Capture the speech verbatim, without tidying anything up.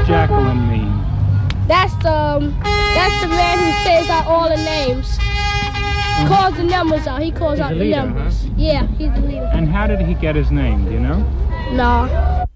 Jacqueline mean? That's the um, that's the man who says out all the names. Uh-huh. Calls the numbers out. He calls He's out a the leader, numbers. huh? Yeah, he's the leader. And how did he get his name, do you know? No.